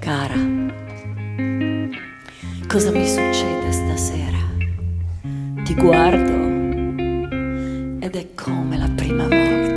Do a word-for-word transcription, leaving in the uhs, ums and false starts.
Cara, cosa mi succede stasera? Ti guardo ed è come la prima volta.